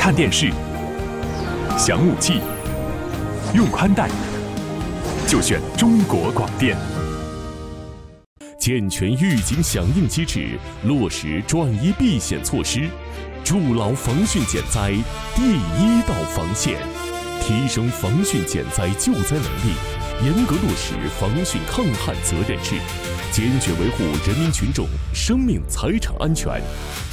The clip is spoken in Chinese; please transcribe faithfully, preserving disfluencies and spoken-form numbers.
看电视、想武器、用宽带，就选中国广电。健全预警响应机制，落实转移避险措施，筑牢防汛减灾第一道防线，提升防汛减灾救灾能力，严格落实防汛抗旱责任制，坚决维护人民群众生命财产安全，